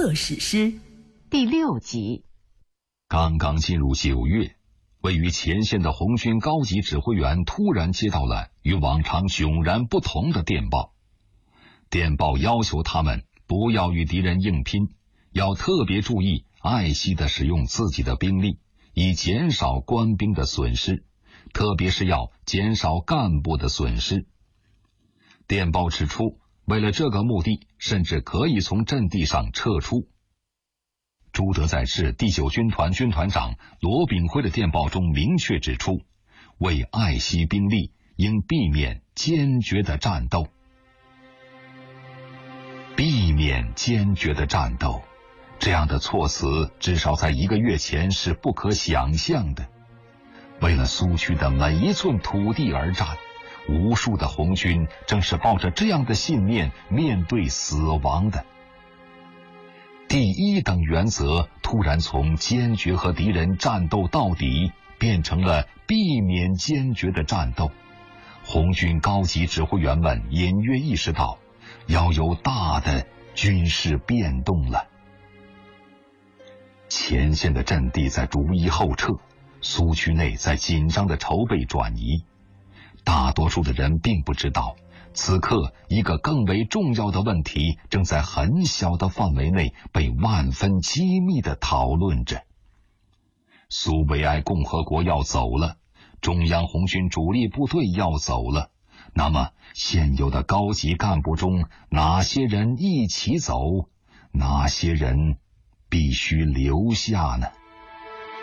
色史诗》 第6集。 刚刚进入9月，位于前线的红军高级指挥员突然接到了与往常迥然不同的电报。电报要求他们不要与敌人硬拼，要特别注意爱惜地使用自己的兵力，以减少官兵的损失，特别是要减少干部的损失。电报指出，为了这个目的，甚至可以从阵地上撤出。朱德在致第9军团军团长罗炳辉的电报中明确指出，为爱惜兵力，应避免坚决的战斗。避免坚决的战斗，这样的措辞至少在1个月前是不可想象的。为了苏区的每一寸土地而战，无数的红军正是抱着这样的信念面对死亡的。第1等原则突然从坚决和敌人战斗到底变成了避免坚决的战斗。红军高级指挥员们隐约意识到要有大的军事变动了。前线的阵地在逐一后撤，苏区内在紧张的筹备转移。大多数的人并不知道，此刻一个更为重要的问题正在很小的范围内被万分机密地讨论着。苏维埃共和国要走了，中央红军主力部队要走了，那么现有的高级干部中，哪些人一起走，哪些人必须留下呢？